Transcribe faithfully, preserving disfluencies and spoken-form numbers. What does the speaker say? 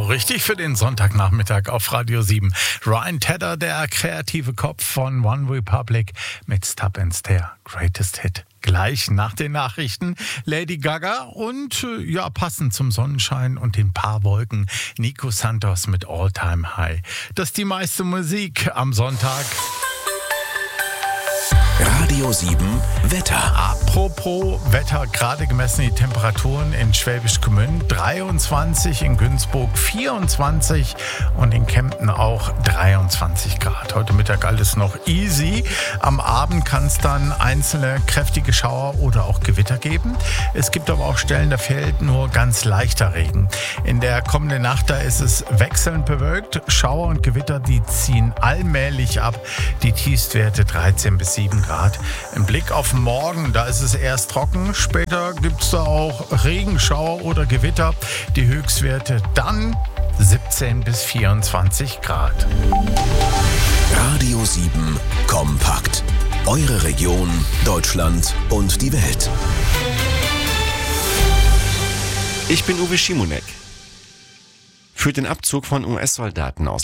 richtig für den Sonntagnachmittag auf Radio sieben. Ryan Tedder, der kreative Kopf von One Republic mit Stop and Stare, Greatest Hit. Gleich nach den Nachrichten Lady Gaga und ja, passend zum Sonnenschein und den paar Wolken Nico Santos mit All Time High. Das ist die meiste Musik am Sonntag. Radio sieben Wetter. Apropos Wetter, gerade gemessen die Temperaturen in Schwäbisch Gmünd dreiundzwanzig, in Günzburg vierundzwanzig und in Kempten auch dreiundzwanzig Grad. Heute Mittag alles noch easy. Am Abend kann es dann einzelne kräftige Schauer oder auch Gewitter geben. Es gibt aber auch Stellen, da fällt nur ganz leichter Regen. In der kommenden Nacht, da ist es wechselnd bewölkt. Schauer und Gewitter, die ziehen allmählich ab. Die Tiefstwerte dreizehn bis sieben Grad. Im Blick auf morgen, da ist es erst trocken, später gibt es da auch Regenschauer oder Gewitter. Die Höchstwerte dann siebzehn bis vierundzwanzig Grad. Radio sieben Kompakt. Eure Region, Deutschland und die Welt. Ich bin Uwe Schimonek. Für den Abzug von U S-Soldaten aus